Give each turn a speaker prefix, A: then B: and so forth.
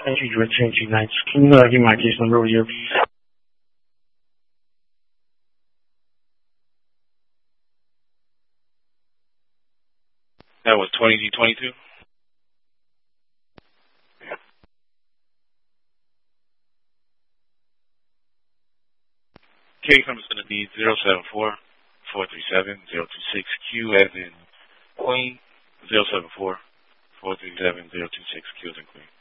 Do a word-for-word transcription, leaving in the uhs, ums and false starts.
A: Entry direct train two nights. Can you uh, give me my case number over here, please?
B: That was twenty D twenty-two. Case number is going to be zero seven four, four three seven, zero two six Q as in Queen, zero seven four, four three seven, zero two six Q as in Queen.